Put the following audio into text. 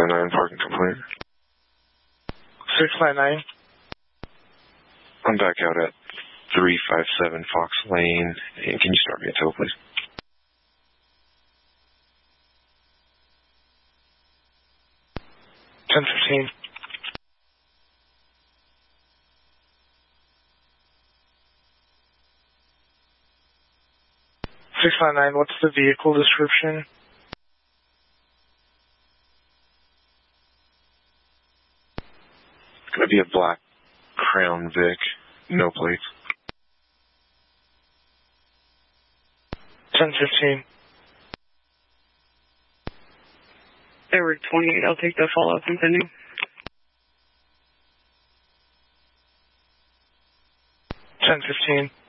659, parking complaint. 659. I'm back out at 357 Fox Lane. And can you start me a tow, please? $10.15. 659, what's the vehicle description? It's going to be a black Crown Vic, no plates. 10:15. Eric 28, I'll take the follow-up and pending. 10:15.